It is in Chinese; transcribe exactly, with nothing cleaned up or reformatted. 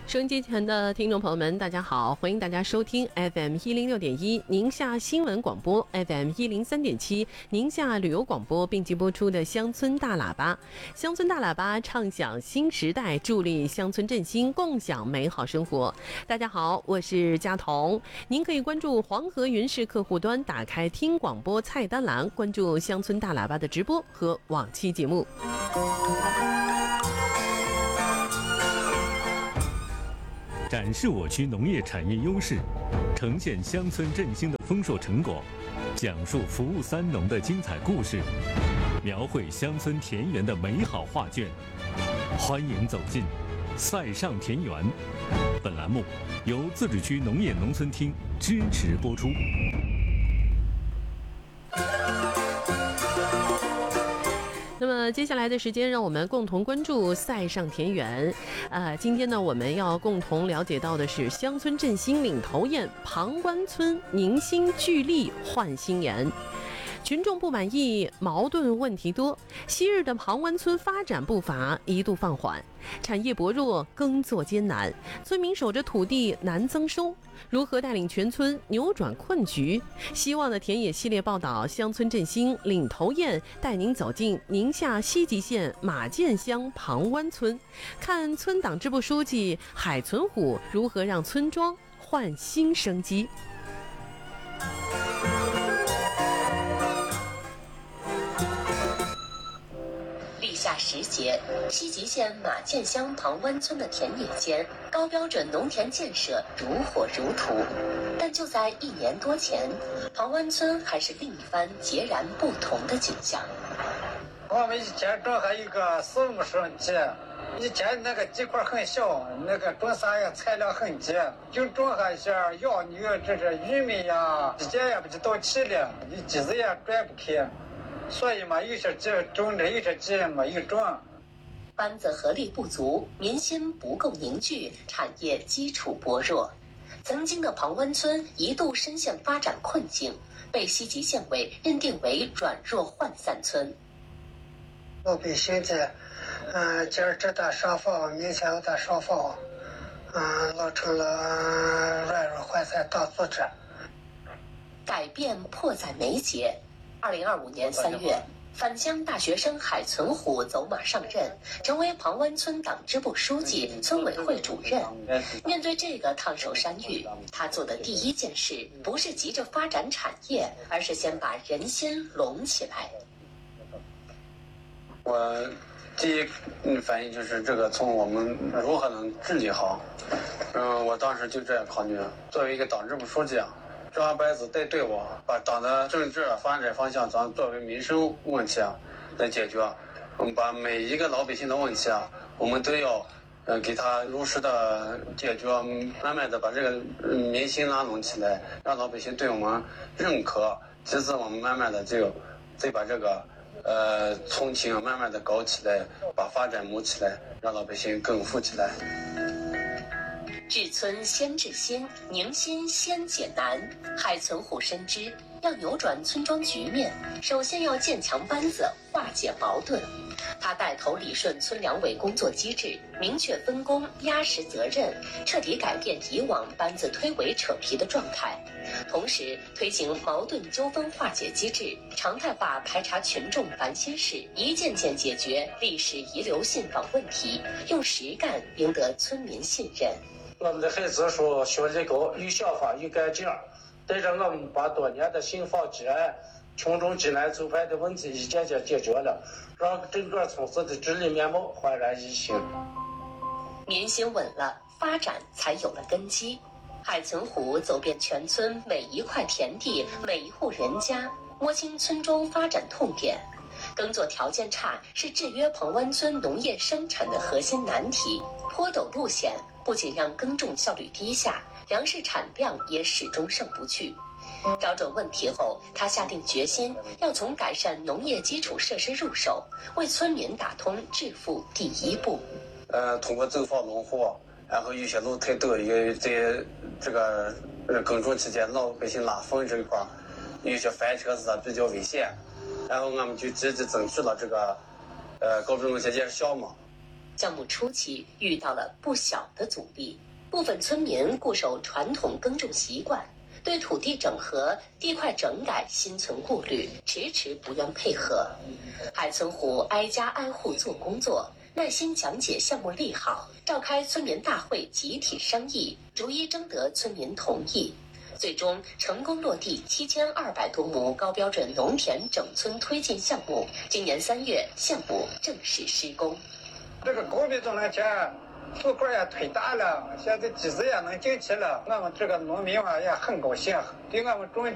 收音机前的听众朋友们，大家好，欢迎大家收听 F M 一零六点一宁夏新闻广播 ，F M 一零三点七宁夏旅游广播并机播出的乡村大喇叭。乡村大喇叭畅享新时代，助力乡村振兴，共享美好生活。大家好，我是佳彤。您可以关注黄河云视客户端，打开听广播菜单栏，关注乡村大喇叭的直播和往期节目。 展示我区农业产业优势，呈现乡村振兴的丰硕成果，讲述服务三农的精彩故事，描绘乡村田园的美好画卷。欢迎走进塞上田园。本栏目由自治区农业农村厅支持播出。 那么接下来的时间，让我们共同关注塞上田园。呃，今天呢，我们要共同了解到的是乡村振兴领头雁庞湾村凝心聚力焕新颜。群众不满意，矛盾问题多，昔日的庞湾村发展步伐一度放缓，产业薄弱，耕作艰难，村民守着土地难增收。如何带领全村扭转困局？希望的田野系列报道，乡村振兴领头雁带您走进宁夏西吉县马涧乡庞湾村，看村党支部书记海存虎如何让村庄焕新生机。 立夏时节，西吉县马涧乡庞湾村的田野间，高标准农田建设如火如荼。但就在一年多前，庞湾村还是另一番截然不同的景象。 我们以前种还有个四五升地，以前那个地块很小，那个种啥呀材料很低，就种下一些养牛，这是玉米呀，以前也不知道起了，你机子也转不开。所以嘛，有些地种着，有些地没有种。 班子合力不足，民心不够凝聚，产业基础薄弱。曾经的庞湾村一度深陷发展困境，被西吉县委认定为软弱涣散村。 老百姓的，嗯、呃，今儿这打上访，明天又打上访，嗯、呃，老成了、呃、软弱涣散大组织。 改变迫在眉睫。二零二五年三月，返乡大学生海存虎走马上任，成为庞湾村党支部书记、村委会主任。面对这个烫手山芋，他做的第一件事不是急着发展产业，而是先把人心拢起来。 我第一反应就是这个村我们如何能治理好。嗯，我当时就这样考虑，作为一个党支部书记啊。这样班子带队伍，把党的政治发展方向，咱作为民生问题啊来解决。我们把每一个老百姓的问题啊，我们都要呃给他如实的解决，慢慢的把这个民心拉拢起来，让老百姓对我们认可。其次，我们慢慢的就再把这个呃村情慢慢的搞起来，把发展谋起来，让老百姓更富起来。 治村先治心，宁心先解难。海存虎深知，要扭转村庄局面，首先要建强班子，化解矛盾。他带头理顺村两委工作机制，明确分工，压实责任，彻底改变以往班子推诿扯皮的状态。同时，推行矛盾纠纷化解机制，常态化排查群众烦心事，一件件解决历史遗留信访问题，用实干赢得村民信任。 我们的孩子说学历高，有想法，有干劲儿，带着我们把多年的信访积案、群众急难走盼的问题一件件解决了，让整个村子的治理面貌焕然一新。 民心稳了，发展才有了根基。海存虎走遍全村每一块田地、每一户人家，摸清村中发展痛点。耕作条件差是制约庞湾村农业生产的核心难题，坡陡路险不仅让耕种效率低下，粮食产量也始终上不去。找准问题后，他下定决心要从改善农业基础设施入手，为村民打通致富第一步。 呃，通过走访农户，然后有些路太陡，也在这个耕种期间老百姓拉粪这一块，有些翻车子比较危险。然后我们就积极争取了这个呃高标准农协建设项目， 项目初期遇到了不小的阻力，部分村民固守传统耕种习惯，对土地整合、地块整改心存顾虑，迟迟不愿配合。海村户挨家挨户做工作，耐心讲解项目利好，召开村民大会集体商议，逐一征得村民同意，最终成功落地七千二百多亩高标准农田整村推进项目。今年三月，项目正式施工。 这个高标准农田树块也推大了，现在机子也能进去了，我们这个农民啊也很高兴，对我们种